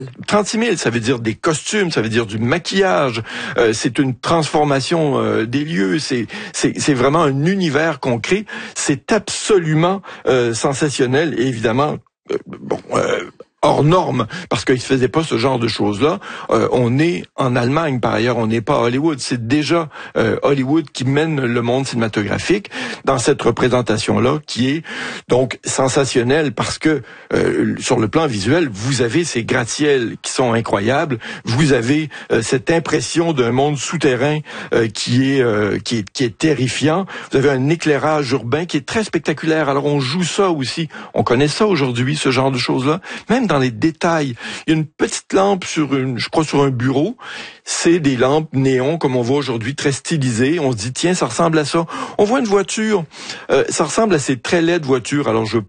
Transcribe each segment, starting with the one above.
36 000, ça veut dire des costumes, ça veut dire du maquillage, c'est une transformation des lieux, c'est vraiment un univers qu'on crée, c'est absolument sensationnel et évidemment, hors norme, parce qu'ils ne faisaient pas ce genre de choses-là. On est en Allemagne, par ailleurs, on n'est pas à Hollywood. C'est déjà Hollywood qui mène le monde cinématographique dans cette représentation-là, qui est donc sensationnelle, parce que sur le plan visuel, vous avez ces gratte-ciels qui sont incroyables, vous avez cette impression d'un monde souterrain qui est terrifiant, vous avez un éclairage urbain qui est très spectaculaire. Alors on joue ça aussi, on connaît ça aujourd'hui, ce genre de choses-là, même dans les détails. Il y a une petite lampe sur un bureau. C'est des lampes néons comme on voit aujourd'hui, très stylisées. On se dit, tiens, ça ressemble à ça. On voit une voiture. Ça ressemble à ces très laides voitures. Alors, je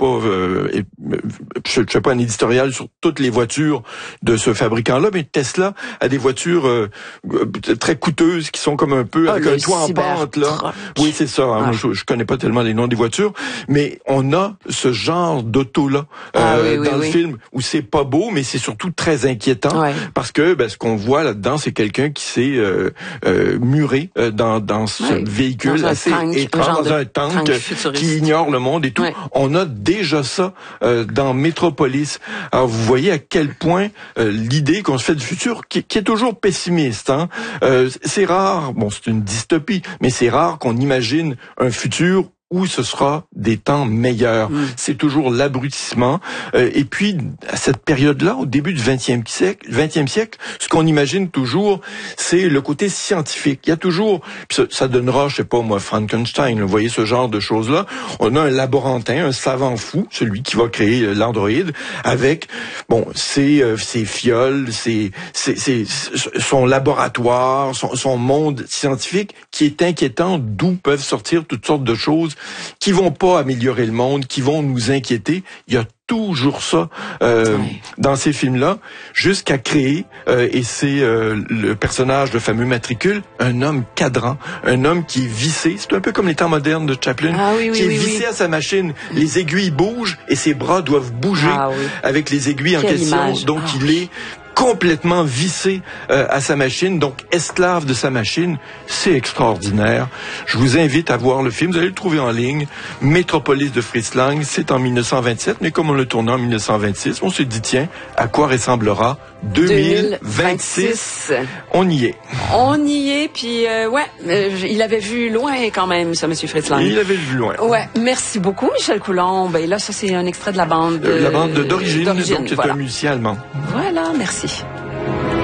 fais pas un éditorial sur toutes les voitures de ce fabricant-là, mais Tesla a des voitures très coûteuses qui sont comme un peu avec un toit en pente, là. Oui, c'est ça. Hein. Je connais pas tellement les noms des voitures, mais on a ce genre d'auto-là dans le film où c'est pas beau, mais c'est surtout très inquiétant parce que ce qu'on voit là-dedans, c'est quelqu'un qui s'est muré dans ce véhicule assez étrange, dans un tank qui ignore le monde et tout. On a déjà ça dans Metropolis. Alors vous voyez à quel point l'idée qu'on se fait du futur, qui est toujours pessimiste, hein, c'est rare, c'est une dystopie, mais c'est rare qu'on imagine un futur où ce sera des temps meilleurs. C'est toujours l'abrutissement. Et puis, à cette période-là, au début du 20e siècle, ce qu'on imagine toujours, c'est le côté scientifique. Il y a toujours, ça donnera, je sais pas moi, Frankenstein, vous voyez ce genre de choses-là. On a un laborantin, un savant fou, celui qui va créer l'androïde, avec, ses fioles, son laboratoire, son monde scientifique, qui est inquiétant, d'où peuvent sortir toutes sortes de choses qui vont pas améliorer le monde, qui vont nous inquiéter. Il y a toujours ça dans ces films-là, jusqu'à créer, et c'est le personnage, le fameux matricule, un homme cadran, un homme qui est vissé, c'est un peu comme les temps modernes de Chaplin, qui est vissé à sa machine. Les aiguilles bougent et ses bras doivent bouger avec les aiguilles en question. Image. Donc il est complètement vissé à sa machine, donc esclave de sa machine. C'est extraordinaire. Je vous invite à voir le film. Vous allez le trouver en ligne. Metropolis de Fritz Lang. C'est en 1927, mais comme on le tournait en 1926, on s'est dit, tiens, à quoi ressemblera 2026? On y est. On y est, puis il avait vu loin quand même, ça, M. Fritz Lang. Il avait vu loin. Ouais, merci beaucoup, Michel Coulombe. Et là, ça, c'est un extrait de la bande. La bande d'origine, donc c'est un musicien allemand. Voilà, merci.